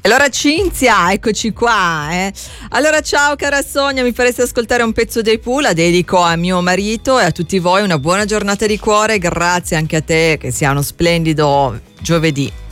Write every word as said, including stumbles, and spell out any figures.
Allora Cinzia, eccoci qua, eh. Allora ciao cara Sonia, mi faresti ascoltare un pezzo dei Pooh, la dedico a mio marito e a tutti voi, una buona giornata di cuore, grazie anche a te, che sia uno splendido giovedì.